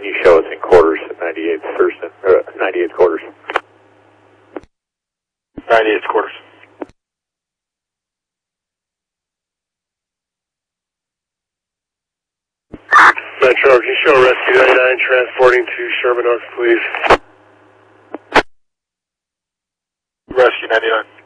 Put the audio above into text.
can you show us in quarters at 98 quarters? 98 quarters. Metro, can you show Rescue 99 transporting to Sherman Oaks, please? Rescue 99.